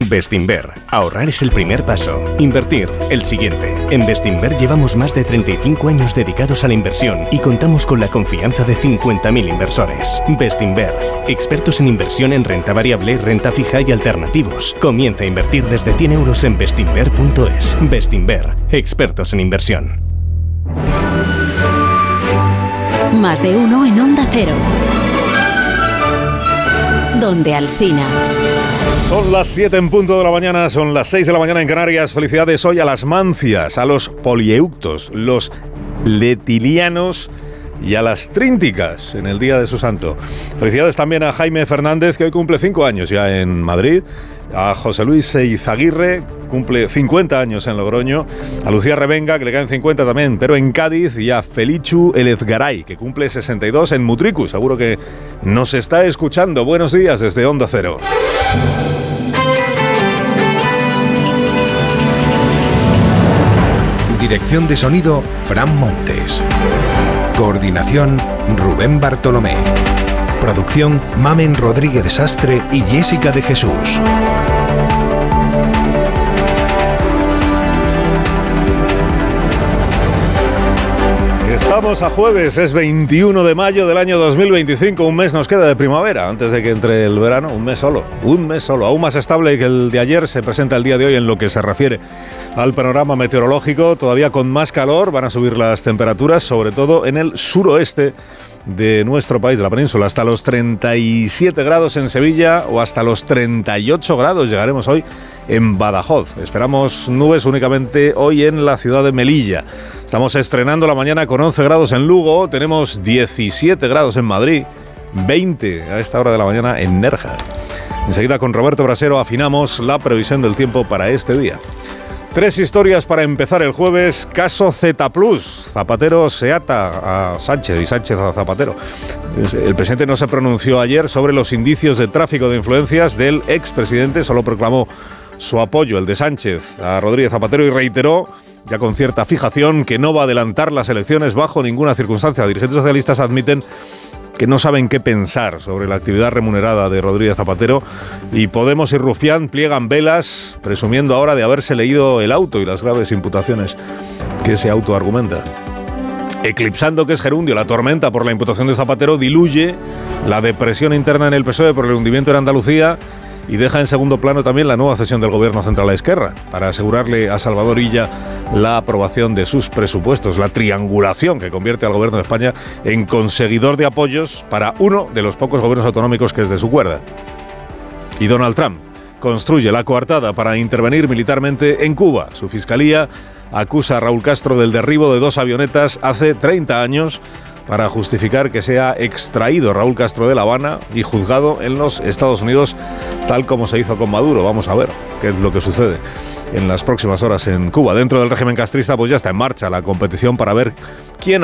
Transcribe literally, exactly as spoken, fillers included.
Bestinver. Ahorrar es el primer paso. Invertir, el siguiente. En Bestinver llevamos más de treinta y cinco años dedicados a la inversión y contamos con la confianza de cincuenta mil inversores. Bestinver. Expertos en inversión en renta variable, renta fija y alternativos. Comienza a invertir desde cien euros en bestinver punto es. Bestinver. Expertos en inversión. Más de uno en Onda Cero. Donde Alsina. Son las siete en punto de la mañana, son las seis de la mañana en Canarias. Felicidades hoy a las mancias, a los polieuctos, los letilianos y a las trínticas en el día de su santo. Felicidades también a Jaime Fernández, que hoy cumple cinco años ya en Madrid. A José Luis Eizaguirre, cumple cincuenta años en Logroño. A Lucía Revenga, que le caen cincuenta también, pero en Cádiz. Y a Felichu Elezgaray, que cumple sesenta y dos en Mutriku. Seguro que nos está escuchando. Buenos días desde Onda Cero. Dirección de sonido, Fran Montes. Coordinación, Rubén Bartolomé. Producción, Mamen Rodríguez Sastre y Jessica de Jesús. Estamos a jueves, es veintiuno de mayo del año dos mil veinticinco, un mes nos queda de primavera, antes de que entre el verano, un mes solo, un mes solo, aún más estable que el de ayer, se presenta el día de hoy en lo que se refiere al panorama meteorológico, todavía con más calor, van a subir las temperaturas, sobre todo en el suroeste de nuestro país, de la península, hasta los treinta y siete grados en Sevilla o hasta los treinta y ocho grados llegaremos hoy en Badajoz. Esperamos nubes únicamente hoy en la ciudad de Melilla. Estamos estrenando la mañana con once grados en Lugo, tenemos diecisiete grados en Madrid, veinte a esta hora de la mañana en Nerja. Enseguida con Roberto Brasero afinamos la previsión del tiempo para este día. Tres historias para empezar el jueves. Caso Z plus. Zapatero se ata a Sánchez y Sánchez a Zapatero. El presidente no se pronunció ayer sobre los indicios de tráfico de influencias del expresidente, solo proclamó su apoyo, el de Sánchez, a Rodríguez Zapatero, y reiteró, ya con cierta fijación, que no va a adelantar las elecciones bajo ninguna circunstancia. Dirigentes socialistas admiten que no saben qué pensar sobre la actividad remunerada de Rodríguez Zapatero, y Podemos y Rufián pliegan velas, presumiendo ahora de haberse leído el auto y las graves imputaciones que se autoargumenta. Eclipsando que es gerundio, la tormenta por la imputación de Zapatero diluye la depresión interna en el P S O E por el hundimiento en Andalucía y deja en segundo plano también la nueva cesión del gobierno central a Esquerra, para asegurarle a Salvador Illa la aprobación de sus presupuestos, la triangulación que convierte al gobierno de España en conseguidor de apoyos para uno de los pocos gobiernos autonómicos que es de su cuerda. Y Donald Trump construye la coartada para intervenir militarmente en Cuba. Su fiscalía acusa a Raúl Castro del derribo de dos avionetas hace treinta años para justificar que sea extraído Raúl Castro de La Habana y juzgado en los Estados Unidos, tal como se hizo con Maduro. Vamos a ver qué es lo que sucede en las próximas horas en Cuba. Dentro del régimen castrista, pues ya está en marcha la competición para ver quién